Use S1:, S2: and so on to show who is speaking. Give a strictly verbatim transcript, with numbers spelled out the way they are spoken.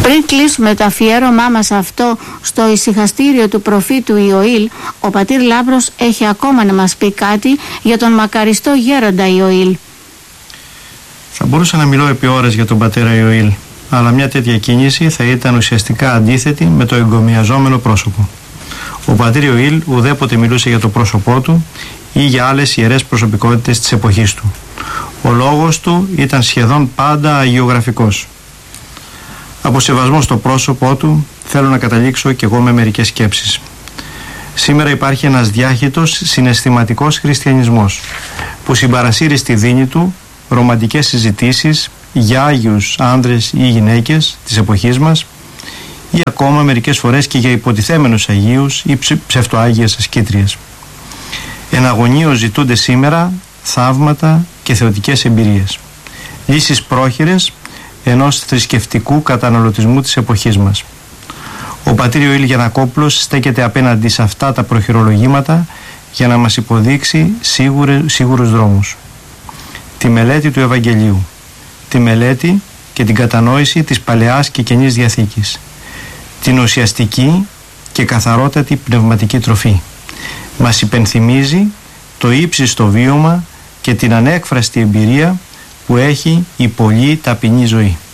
S1: Πριν κλείσουμε το αφιέρωμά μας αυτό στο ησυχαστήριο του προφήτου Ιωήλ, ο πατήρ Λάμπρος έχει ακόμα να μας πει κάτι για τον μακαριστό γέροντα Ιωήλ.
S2: Θα μπορούσα να μιλώ επί ώρες για τον πατέρα Ιωήλ, αλλά μια τέτοια κίνηση θα ήταν ουσιαστικά αντίθετη με το εγκομιαζόμενο πρόσωπο. Ο πατήρ Ιωήλ ουδέποτε μιλούσε για το πρόσωπό του ή για άλλες ιερές προσωπικότητες της εποχής του. Ο λόγος του ήταν σχεδόν πάντα αγιογραφικός. Από σεβασμό στο πρόσωπό του θέλω να καταλήξω κι εγώ με μερικές σκέψεις. Σήμερα υπάρχει ένας διάχυτος συναισθηματικός χριστιανισμός που συμπαρασύρει στη δίνη του ρομαντικές συζητήσεις για άγιους άνδρες ή γυναίκες της εποχής μας ή ακόμα μερικές φορές και για υποτιθέμενους αγίους ή ψευτοάγιες ασκήτριες. Εναγωνίως ζητούνται σήμερα θαύματα και θεωτικές εμπειρίες, λύσεις πρόχειρες ενός θρησκευτικού καταναλωτισμού της εποχής μας. Ο πατήρ Ιωήλ Γιαννακόπουλος στέκεται απέναντι σε αυτά τα προχειρολογήματα για να μας υποδείξει σίγουρες, σίγουρους δρόμους. Τη μελέτη του Ευαγγελίου, τη μελέτη και την κατανόηση της Παλαιάς και Καινής Διαθήκης, την ουσιαστική και καθαρότατη πνευματική τροφή. Μας υπενθυμίζει το ύψιστο βίωμα και την ανέκφραστη εμπειρία που έχει η πολύ ταπεινή ζωή.